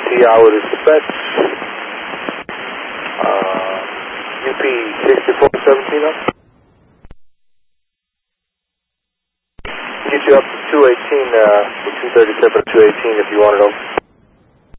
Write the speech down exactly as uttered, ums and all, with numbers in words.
T I with a dispatch. Uh, U P sixty-four seventeen up. Get you up to two eighteen, uh, two thirty-seven to two eighteen if you want it over.